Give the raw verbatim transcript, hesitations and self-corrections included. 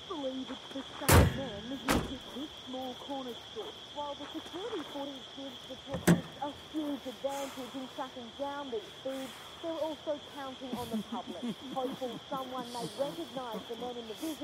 believe it's the same men who hit this small corner store, while the security footage gives detectives a huge advantage in tracking down these thieves. They're also counting on the public, hopeful someone may recognise the men in the vision